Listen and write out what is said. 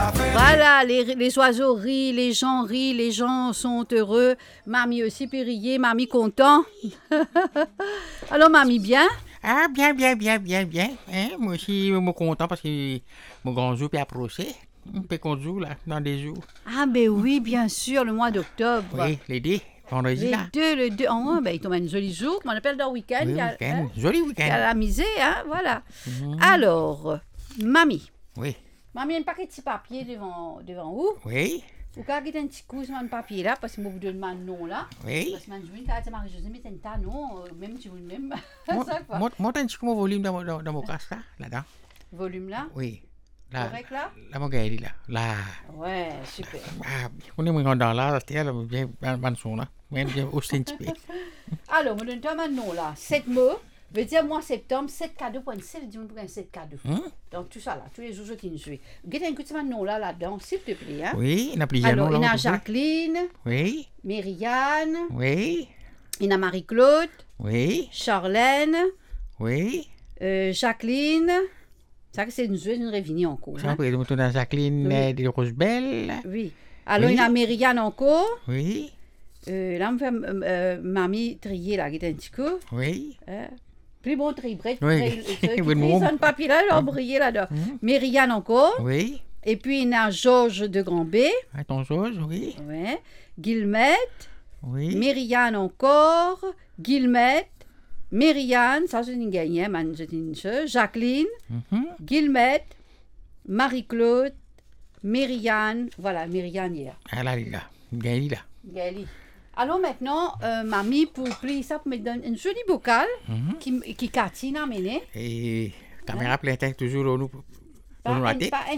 Voilà, les oiseaux rient, les gens sont heureux. Mamie aussi peut rire, mamie content. Alors, mamie, bien? Ah, bien. Hein? Moi aussi, je suis content parce que mon grand jour peut approcher. On peut qu'on joue là, dans des jours. Ah, ben oui, bien sûr, le mois d'octobre. Oui, les deux, vendredi là. Les deux. Oh, ben, il tombe un joli jour, qu'on appelle dans le week-end. Oui, week-end. Joli Il y a week-end. la misée, hein, voilà. Alors, mamie. Oui. Mamie, il y a un paquet de petits papiers devant vous. Oui. Ou quand il y a un petit coup sur un papier là, parce que moi, vous donne mon nom là. Oui. Parce que je dis, quand Marie-Josée met un tas non, même si vous le même. Moi, t'as un petit peu mon volume dans mon casque là-dedans. Volume là? Oui. Là. Correct là? Là, mon gars, il est là. Là. Ouais, super. Ah, on est moins dans là, c'était là, bien, ban son là. Bien, aussi un petit peu. Alors, je donne mon nom là. 7 mots. Veut dire mois septembre, 7 cadeaux pour un 7 jours pour un 7 cadeaux. Donc tout ça là, tous les jours qui nous jouent. Vous un coup de nom là-dedans, s'il te plaît. Hein? Oui, il y a plusieurs noms. Alors, il y a là. Jacqueline. Oui. Myriane. Oui. Il y a Marie-Claude. Oui. Charlène. Oui. Jacqueline. Ça, c'est une révinie en cours. Ça, après, on a Jacqueline de Rosebelle. Oui. Alors, il y a Myriane encore. Oui. Là, on fait mamie trier là, qui est un petit coup. Oui. Plus bon tri-brette. Oui. Un papier là, leur briller là-dedans. Myriane encore. Oui. Et puis, il y a Georges de Grand-B. Ton Georges, oui. Ouais. Guillemette. Oui. Myriane encore. Guillemette. Myriane, ça c'est une gagnante, c'est une chose. Jacqueline. Guillemette. Marie-Claude. Myriane. Voilà, Myriane hier. Ah là, là. Gaëli là. Gaëli. Alors maintenant, mamie, pour plier ça, pour me donner une jolie bocal qui Cathy a amené. Et caméra plein temps toujours au nous. Pas un